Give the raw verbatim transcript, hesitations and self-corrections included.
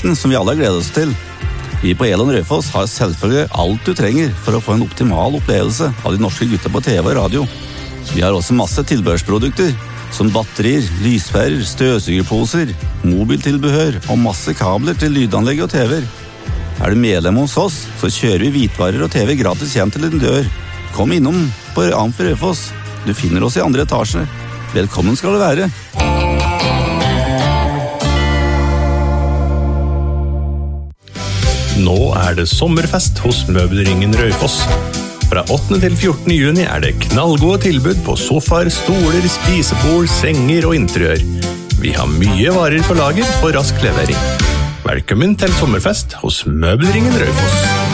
sommerfesten som vi alle gleder oss til. Vi på Elon Raufoss har selvfølgelig alt du trenger for å få en optimal opplevelse av de norske gutta på T V og radio. Vi har også masse tilbehørsprodukter, som batterier, lyspærer, støvsugerposer, mobiltilbehør og masse kabler til lydanlegg og T V-er. Er du medlem hos oss, så kjører vi hvitvarer og T V gratis hjem til din dør. Kom innom på Amfi Raufoss. Du finner oss i andre etasje. Velkommen skal du være. Nå er det sommerfest hos Møbelringen Raufoss. Fra åttende til fjortende juni er det knallgode tilbud på sofaer, stoler, spisebord, senger og interiør. Vi har mye varer på lager for rask levering. Velkommen til sommerfest hos Møbelringen Raufoss.